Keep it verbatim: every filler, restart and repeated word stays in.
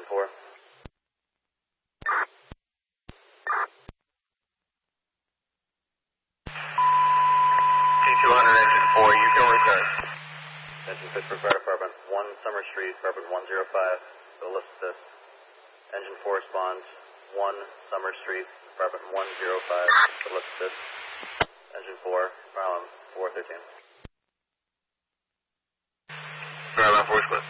four. T two hundred, engine four, you can return. Engine Pittsburgh Fire Department, one Summer Street, Department one zero five, the lift assist. Engine four responds, one Summer Street, Department one zero five, the lift assist. Engine four, fire alarm four thirteen. Fire alarm four is clear.